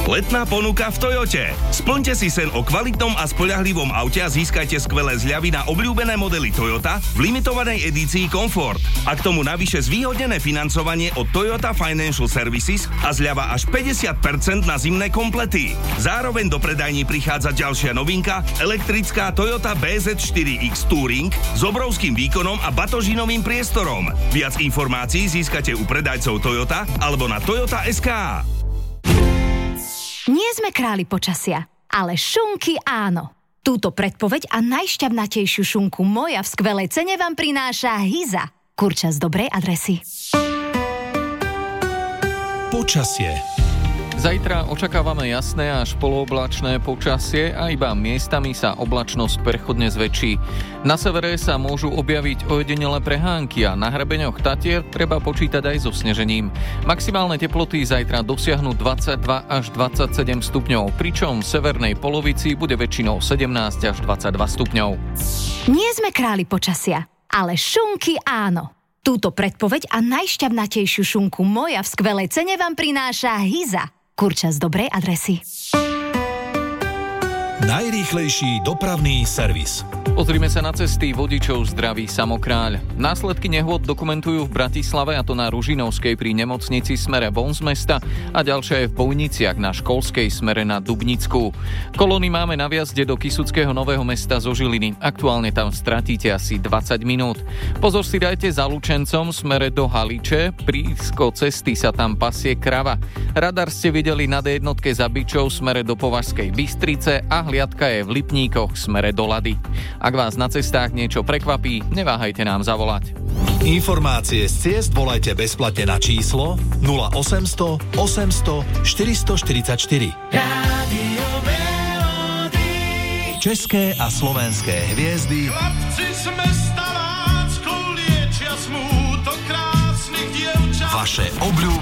Letná ponuka v Toyote. Splňte si sen o kvalitnom a spoľahlivom aute a získajte skvelé zľavy na obľúbené modely Toyota v limitovanej edícii Comfort. A k tomu navyše zvýhodnené financovanie od Toyota Financial Services a zľava až 50% na zimné komplety. Zároveň do predajní prichádza ďalšia novinka, elektrická Toyota BZ4X Touring s obrovským výkonom a batožinovým priestorom. Viac informácií získate u predajcov Toyota alebo na Toyota.sk. Nie sme králi počasia, ale šunky áno. Túto predpoveď a najšťavnatejšiu šunku moja v skvelej cene vám prináša Hyza. Kurča z dobrej adresy. Počasie. Zajtra očakávame jasné až polooblačné počasie a iba miestami sa oblačnosť prechodne zväčší. Na severe sa môžu objaviť ojedinelé prehánky a na hrebeňoch Tatier treba počítať aj so snežením. Maximálne teploty zajtra dosiahnu 22 až 27 stupňov, pričom v severnej polovici bude väčšinou 17 až 22 stupňov. Nie sme králi počasia, ale šunky áno. Túto predpoveď a najšťavnatejšiu šunku moja v skvelej cene vám prináša Hyza. Kurča z dobrej adresy. Najrýchlejší dopravný servis. Pozrime sa na cesty, vodičov zdraví Samokráľ. Následky nehôd dokumentujú v Bratislave, a to na Ružinovskej pri nemocnici smere von z mesta a ďalšia je v Bojniciach na Školskej smere na Dubnickú. Kolóny máme na vjazde do Kysuckého Nového Mesta zo Žiliny. Aktuálne tam stratíte asi 20 minút. Pozor si dajte za Lučencom smere do Haliče. Blízko cesty sa tam pasie krava. Radar ste videli na D1 za Bičov smere do Považskej Bystrice a hliadka je v Lipníkoch smere do Lady. Ak vás na cestách niečo prekvapí, neváhajte nám zavolať. Informácie z ciest volajte bezplatne na číslo 0800 800 444. Rádio Melody. České a slovenské hviezdy. Vaše obľúbené